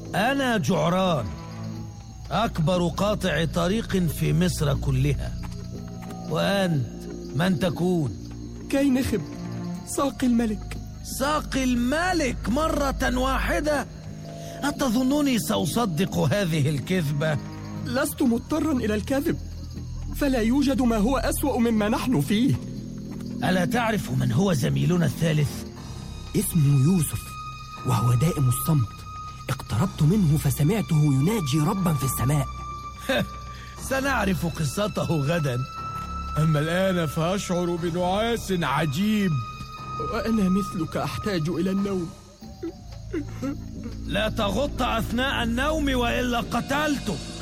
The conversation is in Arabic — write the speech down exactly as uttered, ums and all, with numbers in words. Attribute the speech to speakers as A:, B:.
A: أنا جعران، أكبر قاطع طريق في مصر كلها. وأنت من تكون؟
B: كي نخب ساقي الملك.
A: ساقي الملك مرة واحدة؟ أتظنني سأصدق هذه الكذبة؟
B: لست مضطرا إلى الكذب، فلا يوجد ما هو أسوأ مما نحن فيه.
A: ألا تعرف من هو زميلنا الثالث؟
B: اسمه يوسف، وهو دائم الصمت. اقتربت منه فسمعته يناجي ربا في السماء.
A: سنعرف قصته غدا، أما الآن فأشعر بنعاس عجيب.
B: وأنا مثلك أحتاج إلى النوم.
A: لا تغط أثناء النوم وإلا قتلتك.